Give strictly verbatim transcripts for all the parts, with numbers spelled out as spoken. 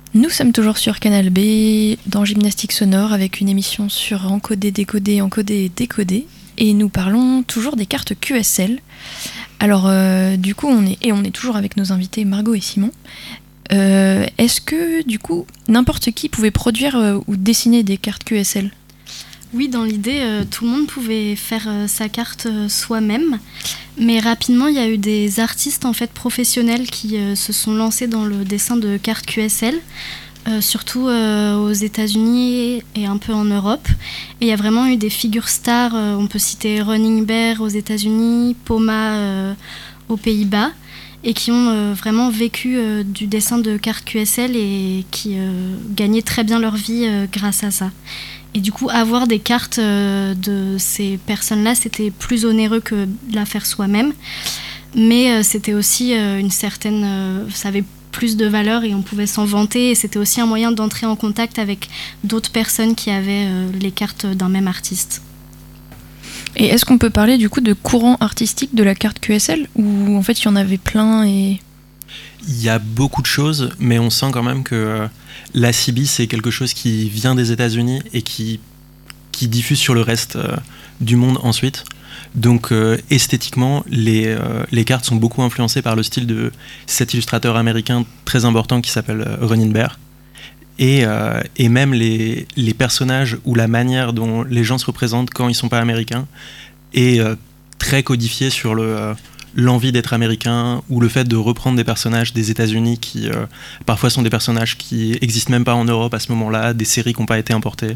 Nous sommes toujours sur Canal B, dans Gymnastique Sonore, avec une émission sur encoder, décoder, encoder et décoder. Et nous parlons toujours des cartes Q S L. Alors, euh, du coup, on est, et on est toujours avec nos invités Margot et Simon. Euh, est-ce que, du coup, n'importe qui pouvait produire euh, ou dessiner des cartes Q S L ? Oui, dans l'idée, euh, tout le monde pouvait faire euh, sa carte euh, soi-même. Mais rapidement, il y a eu des artistes en fait, professionnels qui euh, se sont lancés dans le dessin de cartes Q S L, euh, surtout euh, aux États-Unis et un peu en Europe. Et il y a vraiment eu des figures stars. Euh, on peut citer Running Bear aux États-Unis, Poma euh, aux Pays-Bas, et qui ont euh, vraiment vécu euh, du dessin de cartes Q S L et qui euh, gagnaient très bien leur vie euh, grâce à ça. Et du coup, avoir des cartes euh, de ces personnes-là, c'était plus onéreux que de la faire soi-même. Mais euh, c'était aussi euh, une certaine... Euh, ça avait plus de valeur et on pouvait s'en vanter. Et c'était aussi un moyen d'entrer en contact avec d'autres personnes qui avaient euh, les cartes d'un même artiste. Et est-ce qu'on peut parler du coup de courant artistique de la carte Q S L ? Ou en fait, il y en avait plein et... Il y a beaucoup de choses, mais on sent quand même que euh, la C B, c'est quelque chose qui vient des États-Unis et qui, qui diffuse sur le reste euh, du monde ensuite. Donc euh, esthétiquement, les, euh, les cartes sont beaucoup influencées par le style de cet illustrateur américain très important qui s'appelle euh, Running Bear. Et, euh, et même les, les personnages ou la manière dont les gens se représentent quand ils ne sont pas américains est euh, très codifiée sur le... Euh, l'envie d'être américain ou le fait de reprendre des personnages des États-Unis qui euh, parfois sont des personnages qui existent même pas en Europe à ce moment-là, des séries qui n'ont pas été importées.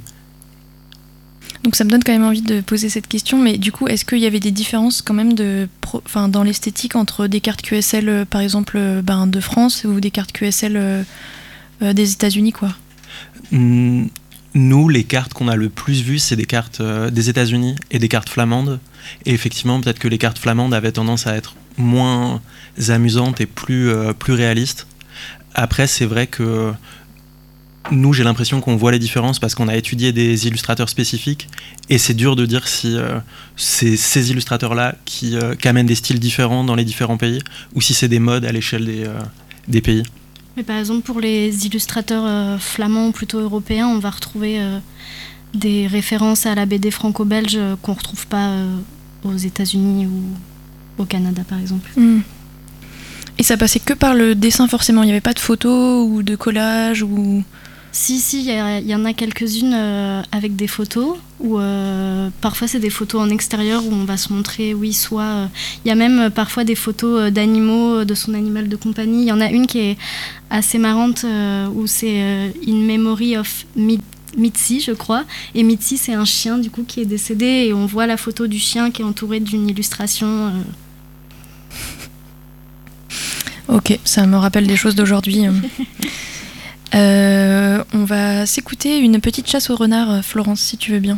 Donc ça me donne quand même envie de poser cette question, mais du coup, est-ce qu'il y avait des différences quand même de pro... enfin, dans l'esthétique entre des cartes Q S L, euh, par exemple, euh, ben, de France ou des cartes Q S L euh, euh, des États-Unis, quoi ? mmh. Nous, les cartes qu'on a le plus vues, c'est des cartes euh, des États-Unis et des cartes flamandes. Et effectivement, peut-être que les cartes flamandes avaient tendance à être moins amusantes et plus, euh, plus réalistes. Après, c'est vrai que nous, j'ai l'impression qu'on voit les différences parce qu'on a étudié des illustrateurs spécifiques. Et c'est dur de dire si euh, c'est ces illustrateurs-là qui, euh, qui amènent des styles différents dans les différents pays ou si c'est des modes à l'échelle des, euh, des pays. Mais par exemple, pour les illustrateurs euh, flamands ou plutôt européens, on va retrouver euh, des références à la B D franco-belge euh, qu'on ne retrouve pas euh, aux États-Unis ou au Canada, par exemple. Mmh. Et ça passait que par le dessin, forcément ? Il n'y avait pas de photos ou de collages ou... Si, si, il y, y en a quelques-unes euh, avec des photos, ou euh, parfois c'est des photos en extérieur où on va se montrer, oui, soit... Il euh, y a même euh, parfois des photos euh, d'animaux, euh, de son animal de compagnie. Il y en a une qui est assez marrante, euh, où c'est euh, In Memory of Mi- Mitzi, je crois. Et Mitzi, c'est un chien, du coup, qui est décédé, et on voit la photo du chien qui est entourée d'une illustration... Euh... Ok, ça me rappelle des choses d'aujourd'hui. Euh, on va s'écouter une petite chasse au renard, Florence, si tu veux bien.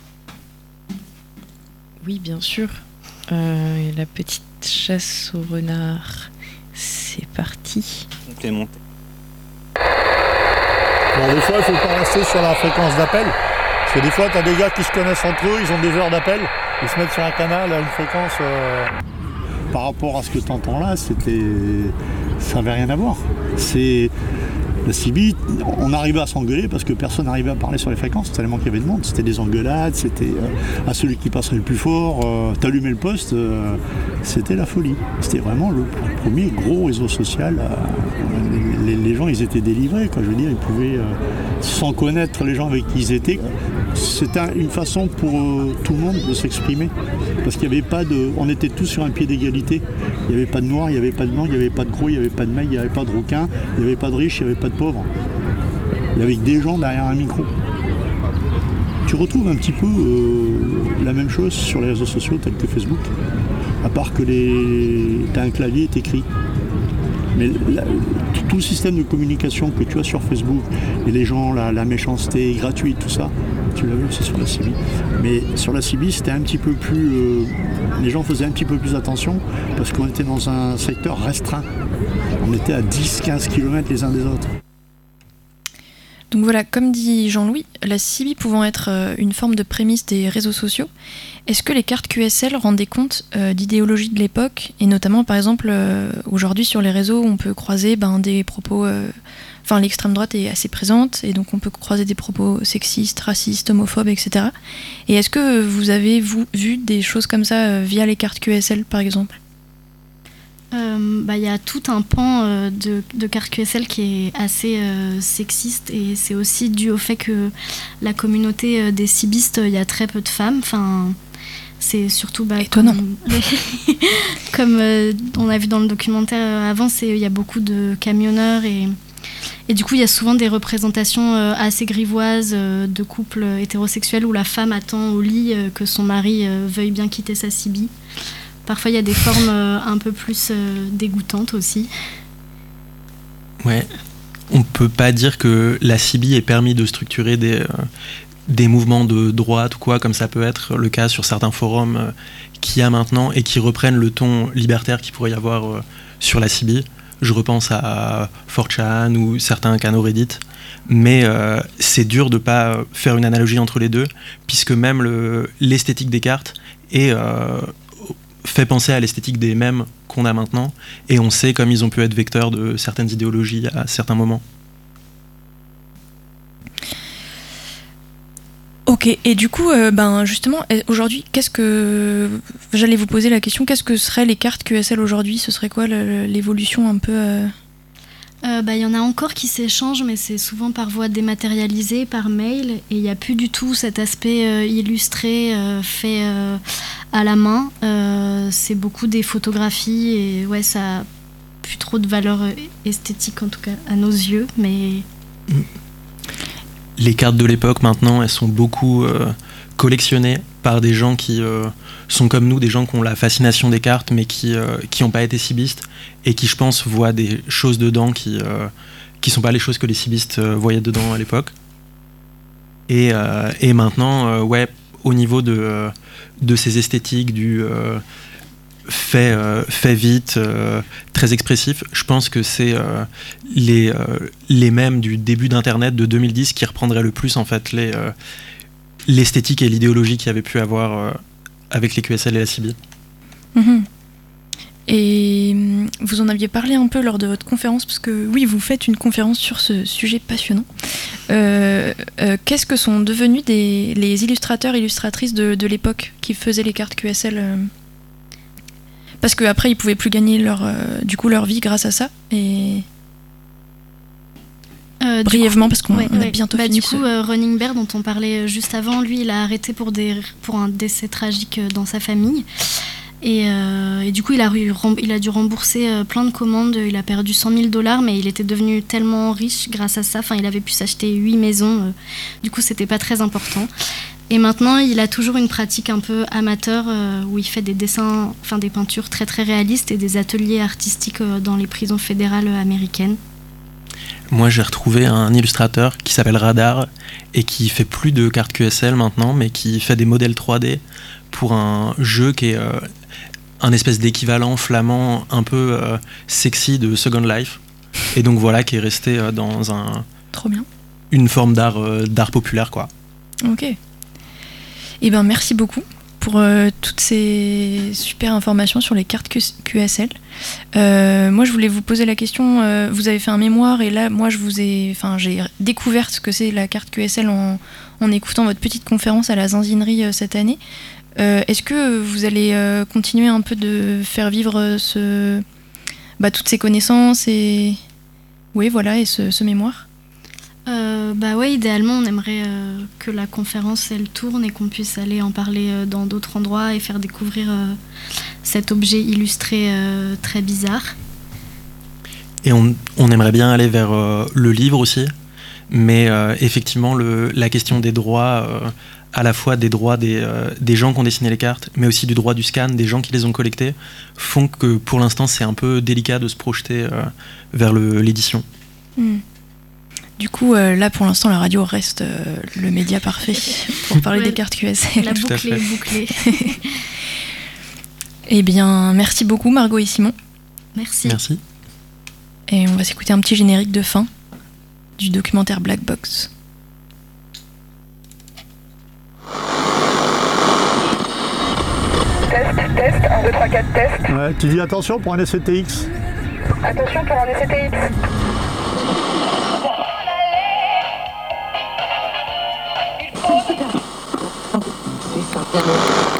Oui, bien sûr. Euh, la petite chasse au renard, c'est parti. Montez, montez. Alors des fois, il faut pas rester sur la fréquence d'appel. Parce que des fois, tu as des gars qui se connaissent entre eux, ils ont des heures d'appel. Ils se mettent sur un canal à une fréquence... Euh, par rapport à ce que tu entends là, c'était... ça n'avait rien à voir. C'est... La C B, on arrivait à s'engueuler parce que personne n'arrivait à parler sur les fréquences, tellement qu'il y avait de monde. C'était des engueulades, c'était euh, à celui qui passerait le plus fort, euh, t'allumais le poste, euh, c'était la folie. C'était vraiment le premier gros réseau social. Euh, les, les gens, ils étaient délivrés, quoi. Je veux dire, ils pouvaient, euh, sans connaître les gens avec qui ils étaient, c'était une façon pour euh, tout le monde de s'exprimer. Parce qu'il n'y avait pas de... On était tous sur un pied d'égalité. Il n'y avait pas de noirs, il n'y avait pas de blancs, il n'y avait pas de gros, il n'y avait pas de mecs, il n'y avait pas de rouquins, il n'y avait pas de riches, il n'y avait pas de pauvres. Il y avait des gens derrière un micro. Tu retrouves un petit peu euh, la même chose sur les réseaux sociaux tels que Facebook, à part que les... tu as un clavier et t'écris. Mais la, tout le système de communication que tu as sur Facebook, et les gens, la, la méchanceté gratuite, tout ça, tu l'as vu aussi sur la C B. Mais sur la C B, c'était un petit peu plus... Euh, les gens faisaient un petit peu plus attention parce qu'on était dans un secteur restreint. On était à dix à quinze kilomètres les uns des autres. Donc voilà, comme dit Jean-Louis, la C B pouvant être euh, une forme de prémisse des réseaux sociaux, est-ce que les cartes Q S L rendaient compte euh, d'idéologie de l'époque, et notamment par exemple euh, aujourd'hui sur les réseaux on peut croiser ben, des propos, enfin euh, l'extrême droite est assez présente et donc on peut croiser des propos sexistes, racistes, homophobes, et cetera. Et est-ce que vous avez vous, vu des choses comme ça euh, via les cartes Q S L par exemple ? Euh, bah, y a tout un pan euh, de, de cartes Q S L qui est assez euh, sexiste, et c'est aussi dû au fait que la communauté euh, des cibistes, il y a très peu de femmes. Enfin, c'est surtout bah, étonnant. Comme, comme euh, on a vu dans le documentaire avant, il y a beaucoup de camionneurs et, et du coup il y a souvent des représentations euh, assez grivoises euh, de couples hétérosexuels où la femme attend au lit euh, que son mari euh, veuille bien quitter sa C B. Parfois, il y a des formes euh, un peu plus euh, dégoûtantes aussi. Ouais, on peut pas dire que la C B ait permis de structurer des, euh, des mouvements de droite ou quoi, comme ça peut être le cas sur certains forums euh, qu'il y a maintenant et qui reprennent le ton libertaire qu'il pourrait y avoir euh, sur la C B. Je repense à four chan ou certains canaux Reddit. Mais euh, c'est dur de pas faire une analogie entre les deux, puisque même le, l'esthétique des cartes est... Euh, fait penser à l'esthétique des mèmes qu'on a maintenant, et on sait comme ils ont pu être vecteurs de certaines idéologies à certains moments. Ok, et du coup, euh, ben justement, aujourd'hui, qu'est-ce que... J'allais vous poser la question, qu'est-ce que seraient les cartes Q S L aujourd'hui ? Ce serait quoi le, l'évolution un peu... Euh... Euh, bah, y en a encore qui s'échangent, mais c'est souvent par voie dématérialisée, par mail, et il n'y a plus du tout cet aspect euh, illustré, euh, fait euh, à la main. Euh, c'est beaucoup des photographies, et ouais, ça n'a plus trop de valeur esthétique, en tout cas à nos yeux, mais... Les cartes de l'époque, maintenant, elles sont beaucoup euh, collectionnées par des gens qui euh, sont comme nous, des gens qui ont la fascination des cartes, mais qui euh, qui n'ont pas été cibistes, et qui, je pense, voient des choses dedans qui euh, qui sont pas les choses que les cibistes euh, voyaient dedans à l'époque. Et, euh, et maintenant, euh, ouais, au niveau de, euh, de ces esthétiques, du euh, fait, euh, fait vite, euh, très expressif, je pense que c'est euh, les, euh, les mêmes du début d'Internet de deux mille dix qui reprendraient le plus, en fait, les, euh, l'esthétique et l'idéologie qu'il y avait pu avoir euh, avec les Q S L et la C B. Mmh. Et vous en aviez parlé un peu lors de votre conférence, parce que oui, vous faites une conférence sur ce sujet passionnant. Euh, euh, qu'est-ce que sont devenus des, les illustrateurs, illustratrices de, de l'époque qui faisaient les cartes Q S L euh, parce qu'après, ils pouvaient plus gagner leur, euh, du coup, leur vie grâce à ça. Et... Euh, brièvement, coup, parce qu'on ouais, a ouais. bientôt bah, fini. Du coup, ce... euh, Running Bear, dont on parlait juste avant, lui, il a arrêté pour, des, pour un décès tragique dans sa famille. Et, euh, et du coup, il a, il a dû rembourser euh, plein de commandes. Il a perdu cent mille dollars, mais il était devenu tellement riche grâce à ça. Enfin, il avait pu s'acheter huit maisons. Euh, du coup, c'était pas très important. Et maintenant, il a toujours une pratique un peu amateur euh, où il fait des dessins, enfin des peintures très très réalistes et des ateliers artistiques euh, dans les prisons fédérales américaines. Moi, j'ai retrouvé un illustrateur qui s'appelle Radar et qui fait plus de cartes Q S L maintenant, mais qui fait des modèles trois D pour un jeu qui est euh, un espèce d'équivalent flamand un peu euh, sexy de Second Life. Et donc voilà, qui est resté euh, dans un... Trop bien. Une forme d'art, euh, d'art populaire, quoi. Ok. Eh ben, merci beaucoup pour euh, toutes ces super informations sur les cartes Q S L. Euh, moi, je voulais vous poser la question, euh, vous avez fait un mémoire et là, moi, je vous ai, enfin, j'ai découvert ce que c'est la carte Q S L en, en écoutant votre petite conférence à la Zinzinerie euh, cette année. Euh, est-ce que vous allez euh, continuer un peu de faire vivre ce, bah, toutes ces connaissances et, oui, voilà, et ce, ce mémoire ? Euh, bah ouais, idéalement, on aimerait euh, que la conférence elle tourne et qu'on puisse aller en parler euh, dans d'autres endroits et faire découvrir euh, cet objet illustré euh, très bizarre. Et on, on aimerait bien aller vers euh, le livre aussi, mais euh, effectivement, le, la question des droits, euh, à la fois des droits des, euh, des gens qui ont dessiné les cartes, mais aussi du droit du scan, des gens qui les ont collectées, font que pour l'instant, c'est un peu délicat de se projeter euh, vers le, l'édition. Mmh. Du coup, euh, là, pour l'instant, la radio reste euh, le média parfait pour parler ouais, des cartes Q S L. La boucle est bouclée. Eh bien, merci beaucoup, Margot et Simon. Merci. Merci. Et on va s'écouter un petit générique de fin. du documentaire Black Box. Test, test, un, deux, trois, quatre, test. Ouais, tu dis attention pour un S C T X. Attention pour un S C T X. Il faut...